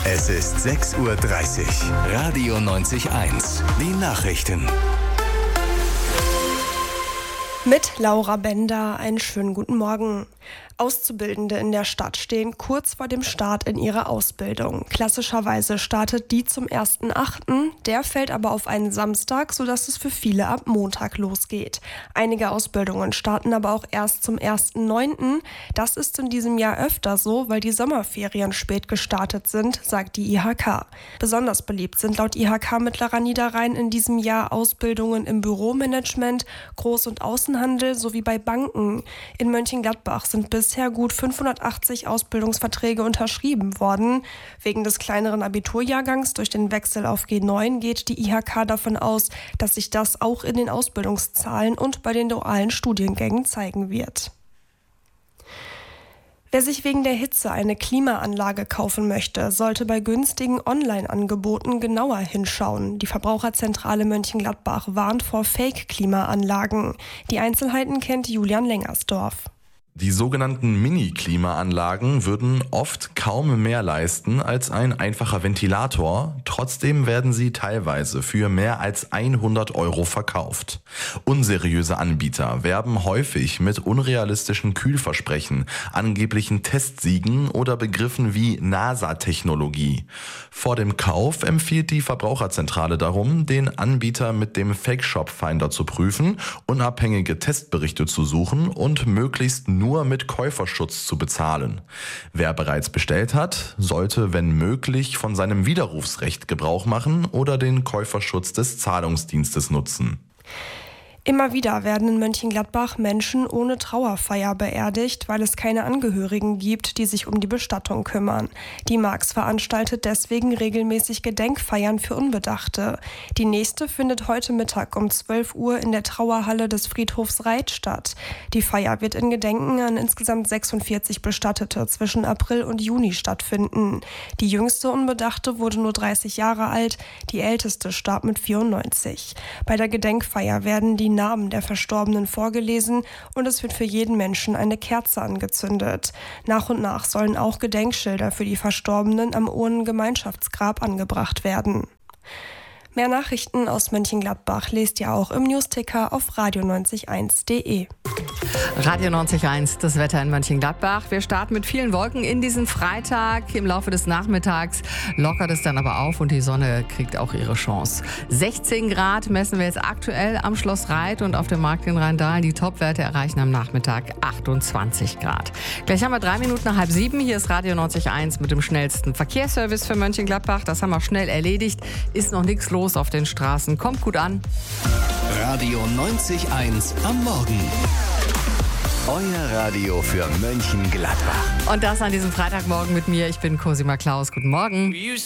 Es ist 6:30 Uhr. Radio 90.1. Die Nachrichten. Mit Laura Bender einen schönen guten Morgen. Auszubildende in der Stadt stehen kurz vor dem Start in ihre Ausbildung. Klassischerweise startet die zum 1.8., der fällt aber auf einen Samstag, sodass es für viele ab Montag losgeht. Einige Ausbildungen starten aber auch erst zum 1.9. Das ist in diesem Jahr öfter so, weil die Sommerferien spät gestartet sind, sagt die IHK. Besonders beliebt sind laut IHK Mittlerer Niederrhein in diesem Jahr Ausbildungen im Büromanagement, Groß- und Außenhandel sowie bei Banken. In Mönchengladbach sind bisher gut 580 Ausbildungsverträge unterschrieben worden. Wegen des kleineren Abiturjahrgangs durch den Wechsel auf G9 geht die IHK davon aus, dass sich das auch in den Ausbildungszahlen und bei den dualen Studiengängen zeigen wird. Wer sich wegen der Hitze eine Klimaanlage kaufen möchte, sollte bei günstigen Online-Angeboten genauer hinschauen. Die Verbraucherzentrale Mönchengladbach warnt vor Fake-Klimaanlagen. Die Einzelheiten kennt Julian Lengersdorf. Die sogenannten Mini-Klimaanlagen würden oft kaum mehr leisten als ein einfacher Ventilator. Trotzdem werden sie teilweise für mehr als 100 € verkauft. Unseriöse Anbieter werben häufig mit unrealistischen Kühlversprechen, angeblichen Testsiegen oder Begriffen wie NASA-Technologie. Vor dem Kauf empfiehlt die Verbraucherzentrale darum, den Anbieter mit dem Fake-Shop-Finder zu prüfen, unabhängige Testberichte zu suchen und möglichst nur mit Käuferschutz zu bezahlen. Wer bereits bestellt hat, sollte, wenn möglich, von seinem Widerrufsrecht Gebrauch machen oder den Käuferschutz des Zahlungsdienstes nutzen. Immer wieder werden in Mönchengladbach Menschen ohne Trauerfeier beerdigt, weil es keine Angehörigen gibt, die sich um die Bestattung kümmern. Die Marx veranstaltet deswegen regelmäßig Gedenkfeiern für Unbedachte. Die nächste findet heute Mittag um 12 Uhr in der Trauerhalle des Friedhofs Reit statt. Die Feier wird in Gedenken an insgesamt 46 Bestattete zwischen April und Juni stattfinden. Die jüngste Unbedachte wurde nur 30 Jahre alt, die älteste starb mit 94. Bei der Gedenkfeier werden die Namen der Verstorbenen vorgelesen und es wird für jeden Menschen eine Kerze angezündet. Nach und nach sollen auch Gedenkschilder für die Verstorbenen am Urnengemeinschaftsgrab angebracht werden. Mehr Nachrichten aus Mönchengladbach lest ihr auch im Newsticker auf radio901.de. Radio 90.1, das Wetter in Mönchengladbach. Wir starten mit vielen Wolken in diesen Freitag. Im Laufe des Nachmittags lockert es dann aber auf und die Sonne kriegt auch ihre Chance. 16 Grad messen wir jetzt aktuell am Schloss Reit und auf dem Markt in Rheindahlen. Die Topwerte erreichen am Nachmittag 28 Grad. Gleich haben wir 3 Minuten nach 6:30. Hier ist Radio 90.1 mit dem schnellsten Verkehrsservice für Mönchengladbach. Das haben wir schnell erledigt. Ist noch nichts los auf den Straßen. Kommt gut an. Radio 90.1 am Morgen. Euer Radio für Mönchengladbach. Und das an diesem Freitagmorgen mit mir. Ich bin Cosima Klaus. Guten Morgen.